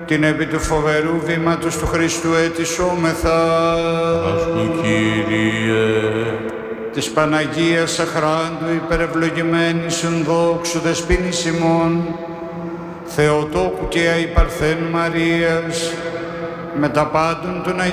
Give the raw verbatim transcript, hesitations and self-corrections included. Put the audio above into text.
την επί του φοβερού βήματος του Χριστού αιτησόμεθα. Ασκού, Κύριε. Της Παναγίας Αχράντου υπερευλογημένης εν δόξου δεσποίνης ημών, Θεοτόκου και αϊπαρθέν Μαρίας, με τα πάντων των